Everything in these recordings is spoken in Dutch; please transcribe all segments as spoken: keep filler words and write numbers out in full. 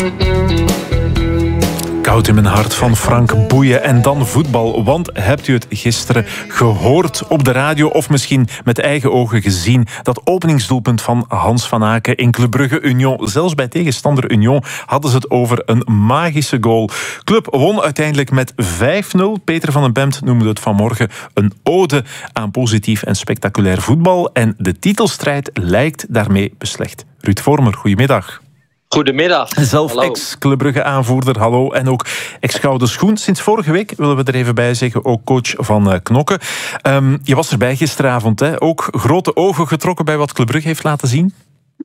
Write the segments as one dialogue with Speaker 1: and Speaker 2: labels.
Speaker 1: Koud in mijn hart van Frank Boeien en dan voetbal. Want hebt u het gisteren gehoord op de radio of misschien met eigen ogen gezien? Dat openingsdoelpunt van Hans van Aken in Club Brugge Union. Zelfs bij tegenstander Union hadden ze het over een magische goal. Club won uiteindelijk met vijf nul. Peter van den Bemt noemde het vanmorgen een ode aan positief en spectaculair voetbal. En de titelstrijd lijkt daarmee beslecht. Ruud Vormer, goedemiddag.
Speaker 2: Goedemiddag.
Speaker 1: Zelf ex-Club Brugge aanvoerder, hallo. En ook ex-Gouden Schoen. Sinds vorige week, willen we er even bij zeggen, ook coach van uh, Knokke. Um, je was erbij gisteravond, hè? Ook grote ogen getrokken bij wat Club Brugge heeft laten zien?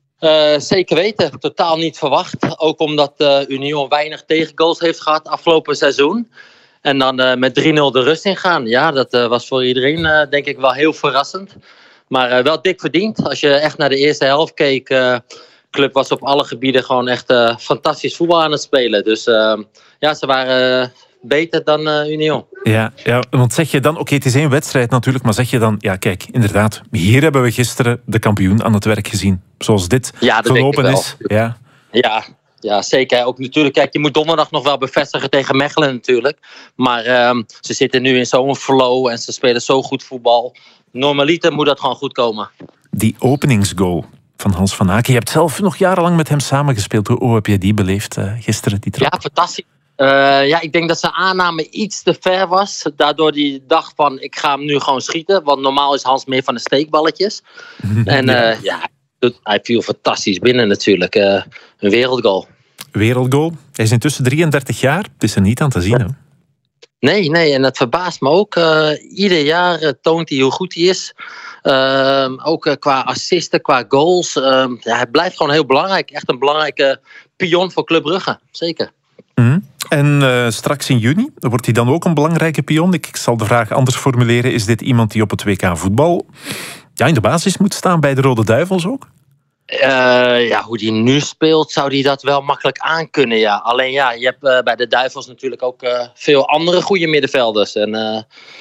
Speaker 2: Uh, zeker weten. Totaal niet verwacht. Ook omdat uh, Union weinig tegengoals heeft gehad afgelopen seizoen. En dan uh, met drie nul de rust ingaan. Ja, dat uh, was voor iedereen uh, denk ik wel heel verrassend. Maar uh, wel dik verdiend. Als je echt naar de eerste helft keek... Uh, Club was op alle gebieden gewoon echt uh, fantastisch voetbal aan het spelen. Dus uh, ja, ze waren uh, beter dan uh, Union.
Speaker 1: Ja, ja, want zeg je dan, oké, okay, het is één wedstrijd natuurlijk, maar zeg je dan, ja kijk, inderdaad, hier hebben we gisteren de kampioen aan het werk gezien. Zoals dit
Speaker 2: ja,
Speaker 1: gelopen is. Ja.
Speaker 2: Ja, ja, zeker. Ook natuurlijk, kijk, je moet donderdag nog wel bevestigen tegen Mechelen natuurlijk. Maar uh, ze zitten nu in zo'n flow en ze spelen zo goed voetbal. Normaliter moet dat gewoon goed komen.
Speaker 1: Die openingsgoal van Hans van Aken. Je hebt zelf nog jarenlang met hem samengespeeld. Hoe heb je die beleefd uh, gisteren, die trap?
Speaker 2: Ja, fantastisch. Uh, ja, ik denk dat zijn aanname iets te ver was. Daardoor die dacht van, ik ga hem nu gewoon schieten. Want normaal is Hans meer van de steekballetjes. En uh, ja, hij viel fantastisch binnen natuurlijk. Uh, een wereldgoal.
Speaker 1: Wereldgoal. Hij is intussen drieëndertig jaar. Het is er niet aan te zien, hè?
Speaker 2: Nee, nee, en het verbaast me ook. Uh, ieder jaar uh, toont hij hoe goed hij is. Uh, ook uh, qua assisten, qua goals. Uh, ja, hij blijft gewoon heel belangrijk. Echt een belangrijke pion voor Club Brugge. Zeker.
Speaker 1: Mm. En uh, straks in juni wordt hij dan ook een belangrijke pion. Ik, ik zal de vraag anders formuleren. Is dit iemand die op het W K voetbal ja, in de basis moet staan bij de Rode Duivels ook?
Speaker 2: Uh, ja, hoe die nu speelt, zou die dat wel makkelijk aankunnen, ja. Alleen ja, je hebt uh, bij de Duivels natuurlijk ook uh, veel andere goede middenvelders. En, uh,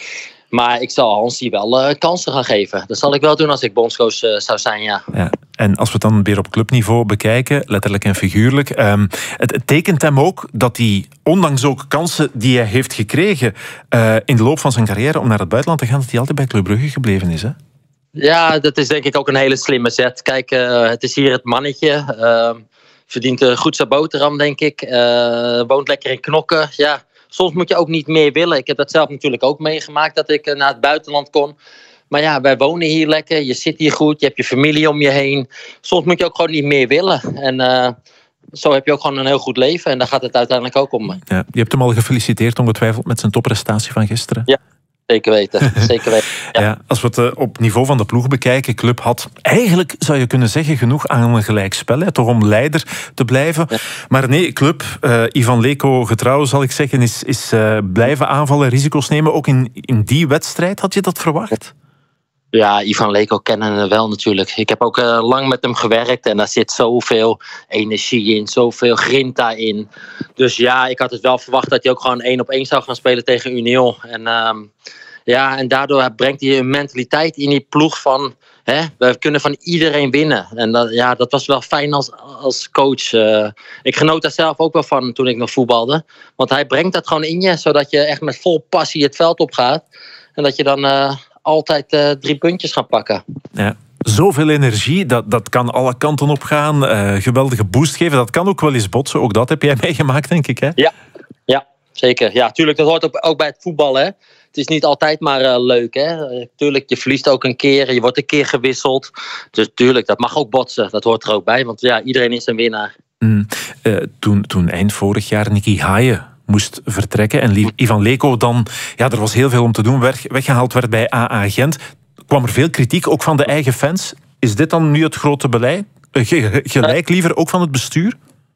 Speaker 2: maar ik zal Hans die wel uh, kansen gaan geven. Dat zal ik wel doen als ik bondscoach uh, zou zijn, ja.
Speaker 1: ja. En als we het dan weer op clubniveau bekijken, letterlijk en figuurlijk. Um, het, het tekent hem ook dat hij, ondanks ook kansen die hij heeft gekregen uh, in de loop van zijn carrière om naar het buitenland te gaan, dat hij altijd bij Club Brugge gebleven is, hè?
Speaker 2: Ja, dat is denk ik ook een hele slimme zet. Kijk, uh, het is hier het mannetje. Uh, verdient een goed zijn boterham, denk ik. Uh, woont lekker in Knokke. Ja, soms moet je ook niet meer willen. Ik heb dat zelf natuurlijk ook meegemaakt, dat ik uh, naar het buitenland kon. Maar ja, wij wonen hier lekker. Je zit hier goed. Je hebt je familie om je heen. Soms moet je ook gewoon niet meer willen. En uh, zo heb je ook gewoon een heel goed leven. En daar gaat het uiteindelijk ook om.
Speaker 1: Ja, je hebt hem al gefeliciteerd ongetwijfeld met zijn topprestatie van gisteren.
Speaker 2: Ja. Zeker weten, zeker weten. Ja.
Speaker 1: Ja, als we het uh, op niveau van de ploeg bekijken, Club had eigenlijk, zou je kunnen zeggen, genoeg aan een gelijkspel, hè, toch om leider te blijven. Ja. Maar nee, Club, uh, Ivan Leko getrouw zal ik zeggen, is, is uh, blijven aanvallen, risico's nemen. Ook in, in die wedstrijd, had je dat verwacht?
Speaker 2: Ja, Ivan Leko kennen we wel natuurlijk. Ik heb ook uh, lang met hem gewerkt en daar zit zoveel energie in, zoveel grinta in. Dus ja, ik had het wel verwacht dat hij ook gewoon één op één zou gaan spelen tegen Union. En, uh, ja, en daardoor brengt hij een mentaliteit in die ploeg van, hè, we kunnen van iedereen winnen. En dat, ja, dat was wel fijn als, als coach. Uh, ik genoot daar zelf ook wel van toen ik nog voetbalde. Want hij brengt dat gewoon in je, zodat je echt met vol passie het veld op gaat. En dat je dan Uh, altijd uh, drie puntjes gaan pakken.
Speaker 1: Ja. Zoveel energie, dat, dat kan alle kanten op gaan. Uh, geweldige boost geven, dat kan ook wel eens botsen. Ook dat heb jij meegemaakt, denk ik, hè?
Speaker 2: Ja, ja zeker. Ja, tuurlijk, dat hoort ook, ook bij het voetbal, hè. Het is niet altijd maar uh, leuk, hè. Uh, tuurlijk, je verliest ook een keer, je wordt een keer gewisseld. Dus tuurlijk, dat mag ook botsen. Dat hoort er ook bij, want ja, iedereen is een winnaar.
Speaker 1: Mm. Uh, toen, toen eind vorig jaar Nicky Haaien moest vertrekken en Ivan Leko dan, ja, er was heel veel om te doen, weg, weggehaald werd bij A A Gent. Kwam er veel kritiek, ook van de eigen fans. Is dit dan nu het grote beleid? Ge- gelijk liever ook van het bestuur?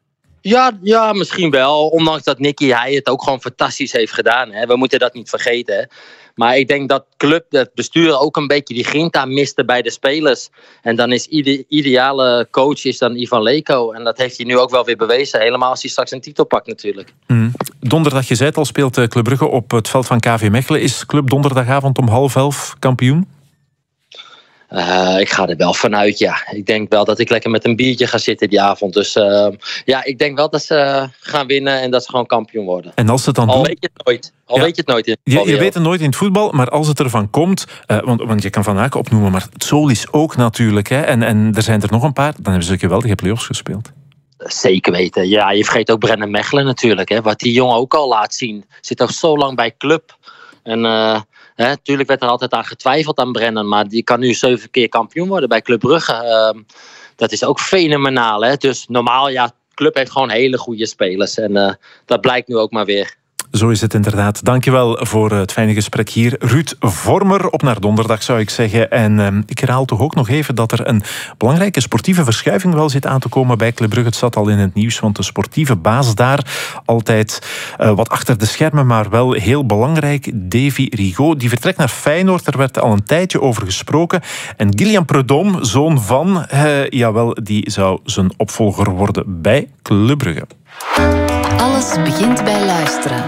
Speaker 2: Ja, ja, misschien wel. Ondanks dat Nicky hij het ook gewoon fantastisch heeft gedaan. Hè. We moeten dat niet vergeten. Hè. Maar ik denk dat club, het bestuur ook een beetje die grinta miste bij de spelers. En dan is ide- ideale coach is dan Ivan Leko. En dat heeft hij nu ook wel weer bewezen. Helemaal als hij straks een titel pakt natuurlijk.
Speaker 1: Mm. Donderdag, je zei het al, speelt Club Brugge op het veld van K V Mechelen. Is Club donderdagavond om half elf kampioen?
Speaker 2: Uh, ik ga er wel vanuit, ja. Ik denk wel dat ik lekker met een biertje ga zitten die avond. Dus uh, ja, ik denk wel dat ze uh, gaan winnen en dat ze gewoon kampioen worden.
Speaker 1: En als het dan
Speaker 2: Al
Speaker 1: doen...
Speaker 2: weet je het nooit. Al
Speaker 1: ja.
Speaker 2: weet je het nooit in het
Speaker 1: voetbal. Je, je weet het nooit in het voetbal, maar als het ervan komt... Uh, want, want je kan Van Aken opnoemen, maar Tsolis ook natuurlijk. Hè, en, en er zijn er nog een paar. Dan hebben ze geweldige play-offs gespeeld.
Speaker 2: Zeker weten. Ja, je vergeet ook Brennan Mechelen natuurlijk. Hè, wat die jongen ook al laat zien. Zit ook zo lang bij club. En uh, hè, natuurlijk werd er altijd aan getwijfeld aan Brennan. Maar die kan nu zeven keer kampioen worden bij Club Brugge. Uh, dat is ook fenomenaal. Hè? Dus normaal, ja, club heeft gewoon hele goede spelers. En uh, dat blijkt nu ook maar weer.
Speaker 1: Zo is het inderdaad. Dankjewel voor het fijne gesprek hier. Ruud Vormer, op naar donderdag zou ik zeggen. En uh, ik herhaal toch ook nog even dat er een belangrijke sportieve verschuiving wel zit aan te komen bij Club Brugge. Het zat al in het nieuws, want de sportieve baas daar, altijd uh, wat achter de schermen, maar wel heel belangrijk, Davy Rigaud, die vertrekt naar Feyenoord. Er werd al een tijdje over gesproken. En Guillaume Prudhomme, zoon van, uh, jawel, die zou zijn opvolger worden bij Club Brugge.
Speaker 3: Alles begint bij luisteren.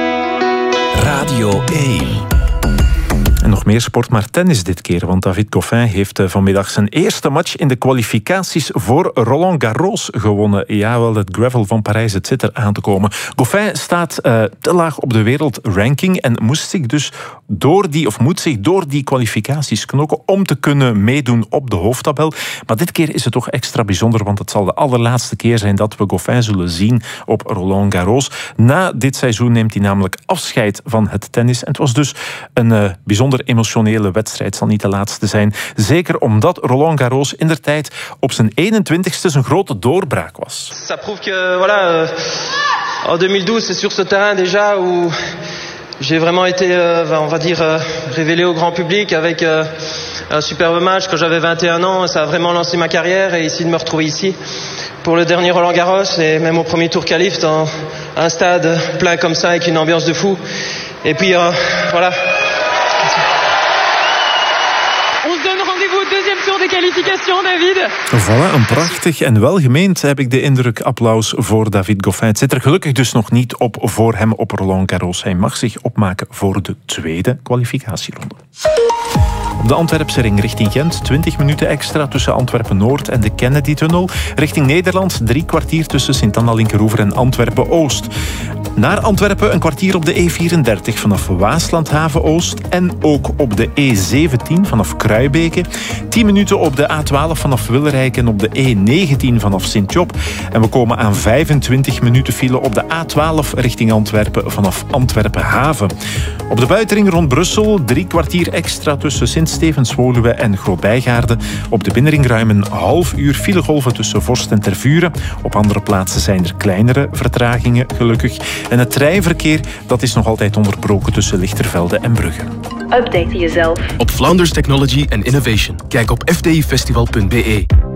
Speaker 4: Radio één.
Speaker 1: En nog meer sport, maar tennis dit keer. Want David Goffin heeft vanmiddag zijn eerste match in de kwalificaties voor Roland Garros gewonnen. Jawel, het gravel van Parijs, het zit er aan te komen. Goffin staat uh, te laag op de wereldranking en moest zich dus door die, of moet zich door die kwalificaties knokken om te kunnen meedoen op de hoofdtabel. Maar dit keer is het toch extra bijzonder, want het zal de allerlaatste keer zijn dat we Goffin zullen zien op Roland Garros. Na dit seizoen neemt hij namelijk afscheid van het tennis. En het was dus een uh, bijzonder emotionele wedstrijd, zal niet de laatste zijn. Zeker omdat Roland Garros indertijd op zijn eenentwintigste zijn grote doorbraak was.
Speaker 5: Ça prouve que, voilà, en tweeduizend douze, c'est sur ce terrain déjà où j'ai vraiment été, euh, on va dire, euh, révélé au grand public avec euh, un superbe match quand j'avais vingt et un ans. Ça a vraiment lancé ma carrière et ici de me retrouver ici pour le dernier Roland Garros et même au premier tour qualif dans un stade plein comme ça avec une ambiance de fou. Et puis, euh, voilà.
Speaker 6: De kwalificatie, David.
Speaker 1: Voilà, een prachtig en welgemeend, heb ik de indruk, applaus voor David Goffin. Het zit er gelukkig dus nog niet op voor hem op Roland Garros. Hij mag zich opmaken voor de tweede kwalificatieronde. Op de Antwerpse ring richting Gent, twintig minuten extra tussen Antwerpen-Noord en de Kennedy-tunnel. Richting Nederland, drie kwartier tussen Sint-Anna-Linkeroever en Antwerpen-Oost. Naar Antwerpen een kwartier op de E vierendertig vanaf Waaslandhaven-Oost en ook op de E zeventien vanaf Kruibeke. tien minuten op de A twaalf vanaf Wilrijk en op de E negentien vanaf Sint-Job. En we komen aan vijfentwintig minuten file op de A twaalf richting Antwerpen vanaf Antwerpen-Haven. Op de buitenring rond Brussel drie kwartier extra tussen Sint-Stevens-Woluwe en Groot-Bijgaarden. Op de binnenring ruim een half uur filegolven tussen Vorst en Tervuren. Op andere plaatsen zijn er kleinere vertragingen, gelukkig. En het treinverkeer, dat is nog altijd onderbroken tussen Lichtervelde en Brugge.
Speaker 7: Update jezelf
Speaker 4: op Flanders Technology and Innovation. Kijk op f t i festival punt b e.